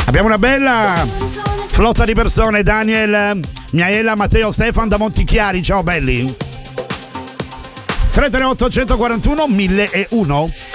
Abbiamo una bella flotta di persone. Daniel, Miaela, Matteo, Stefan da Montichiari. Ciao belli. 338 141 1001.